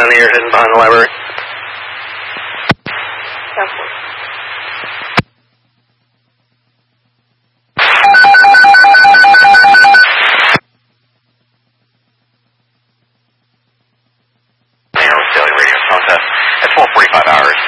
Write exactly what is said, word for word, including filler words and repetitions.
down here hidden behind the library. Daily radio contest at twelve forty-five hours.